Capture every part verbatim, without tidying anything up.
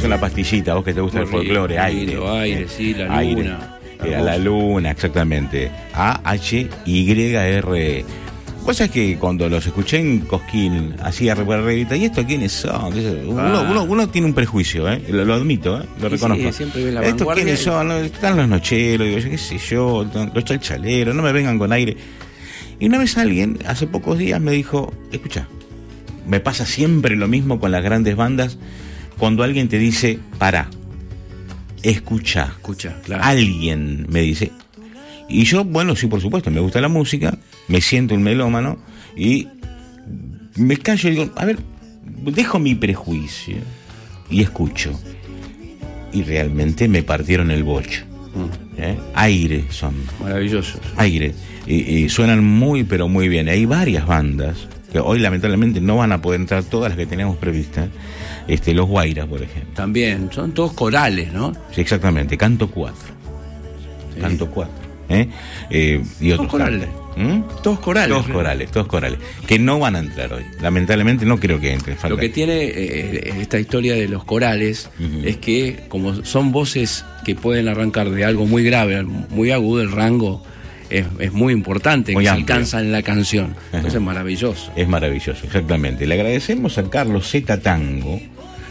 una pastillita, vos que te gusta el folclore, aire. Aire, sí, la aire. luna. Eh, a la luna, exactamente. A H Y R. Vos sabés que cuando los escuché en Cosquín, hacía reparrevita, ¿y esto quiénes son? Uno, ah. uno, uno tiene un prejuicio, ¿eh? Lo, lo admito, ¿eh? Lo reconozco. Sí, siempre ves la ¿Estos vanguardia quiénes y... son? Están los nocheros, digo, qué sé yo, los chalchaleros, no me vengan con aire. Y una vez alguien, hace pocos días, me dijo, escucha, me pasa siempre lo mismo con las grandes bandas, cuando alguien te dice, pará, escucha, escucha, claro. Alguien me dice... Y yo, bueno, sí, por supuesto, me gusta la música, me siento un melómano y me callo y digo, a ver, dejo mi prejuicio y escucho. Y realmente me partieron el bocho. Mm. ¿Eh? Aire son. Maravillosos. Aire. Y, y suenan muy, pero muy bien. Hay varias bandas que hoy lamentablemente no van a poder entrar todas las que teníamos previstas. Este, los Guairas, por ejemplo. También, son todos corales, ¿no? Sí, exactamente, canto cuatro. Sí. Canto cuatro. ¿Eh? Eh, y otros todos corales. ¿Mm? Todos corales. Todos corales, todos corales. Que no van a entrar hoy. Lamentablemente no creo que entren. Lo que tiene eh, esta historia de los corales uh-huh. es que, como son voces que pueden arrancar de algo muy grave, muy agudo, el rango es, es muy importante, muy que amplio. Se alcanza en la canción. Entonces es maravilloso. Es maravilloso, exactamente. Le agradecemos a Carlos Z Tango,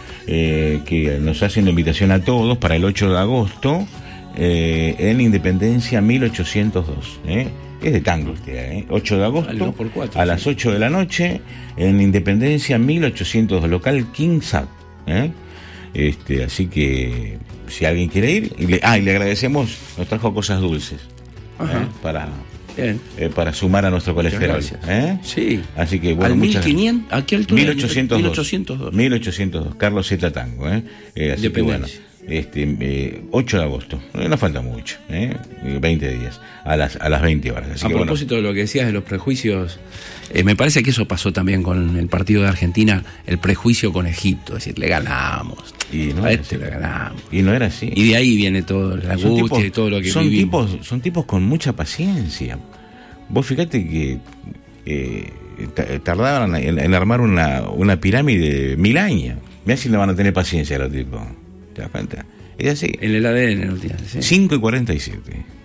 eh, que nos hace una invitación a todos para el ocho de agosto. Eh, en Independencia mil ochocientos dos, ¿eh? Es de tango este, ¿eh? ocho de agosto por cuatro, a sí. las ocho de la noche en Independencia mil ochocientos dos, local King Sat, ¿eh? Este, así que si alguien quiere ir, y le, ah, y le agradecemos, nos trajo cosas dulces, ¿eh? para eh, para sumar a nuestro colesterol, ¿eh? Sí. Así que bueno, al mil quinientos, ¿a qué altura? mil ochocientos dos. mil ochocientos dos. mil ochocientos dos, Carlos Z Tango, ¿eh? Eh, así que bueno. Este, eh, ocho de agosto, no falta mucho, ¿eh? veinte días, a las, a las veinte horas. Así a que, propósito bueno. de lo que decías de los prejuicios, eh, me parece que eso pasó también con el partido de Argentina, el prejuicio con Egipto, es decir, le ganamos, y no a este le ganamos. Y no era así. Y de ahí viene todo, la angustia tipos, y todo lo que son vivimos. Tipos, son tipos con mucha paciencia. Vos fíjate que eh, tardaron en, en armar una, una pirámide mil años. Mirá si no van a tener paciencia los tipos. ¿Te das cuenta? Es así. En el A D N no tiene. cinco y cuarenta y siete.